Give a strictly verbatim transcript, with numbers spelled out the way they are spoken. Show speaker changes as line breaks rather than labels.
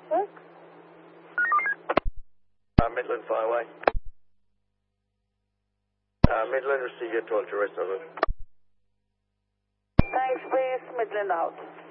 What?
Uh, Midland Fireway. Uh, Midland, receive your toll to rest of it.
Thanks, please. Midland out.